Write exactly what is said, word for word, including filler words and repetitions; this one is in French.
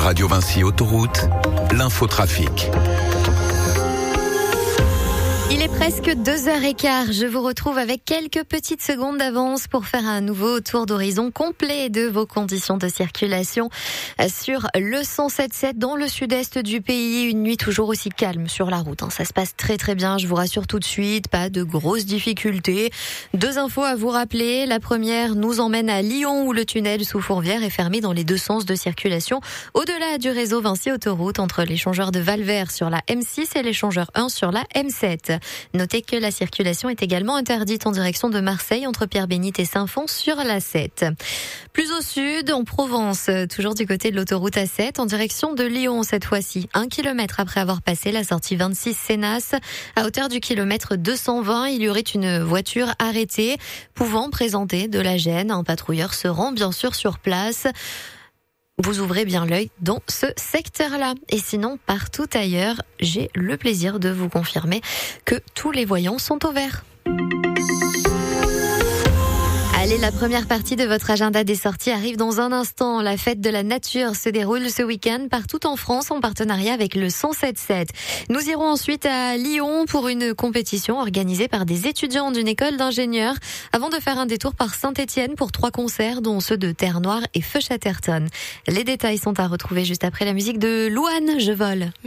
Radio Vinci Autoroute, l'infotrafic. Il est presque deux heures quinze. Je vous retrouve avec quelques petites secondes d'avance pour faire un nouveau tour d'horizon complet de vos conditions de circulation sur le cent sept sept dans le sud-est du pays. Une nuit toujours aussi calme sur la route. Ça se passe très très bien, je vous rassure tout de suite. Pas de grosses difficultés. Deux infos à vous rappeler. La première nous emmène à Lyon où le tunnel sous Fourvière est fermé dans les deux sens de circulation. Au-delà du réseau Vinci Autoroute entre l'échangeur de Valvert sur la M six et l'échangeur un sur la M sept. Notez que la circulation est également interdite en direction de Marseille entre Pierre-Bénite et Saint-Fond sur l'A sept. Plus au sud, en Provence, toujours du côté de l'autoroute A sept, en direction de Lyon cette fois-ci. Un kilomètre après avoir passé la sortie vingt-six Sénas, à hauteur du kilomètre deux cent vingt, il y aurait une voiture arrêtée, pouvant présenter de la gêne. Un patrouilleur se rend bien sûr sur place. Vous ouvrez bien l'œil dans ce secteur-là. Et sinon, partout ailleurs, j'ai le plaisir de vous confirmer que tous les voyants sont au vert. Allez, la première partie de votre agenda des sorties arrive dans un instant. La fête de la nature se déroule ce week-end partout en France en partenariat avec le cent sept sept. Nous irons ensuite à Lyon pour une compétition organisée par des étudiants d'une école d'ingénieurs avant de faire un détour par Saint-Étienne pour trois concerts dont ceux de Terre Noire et Feu Chatterton. Les détails sont à retrouver juste après la musique de Louane, Je vole.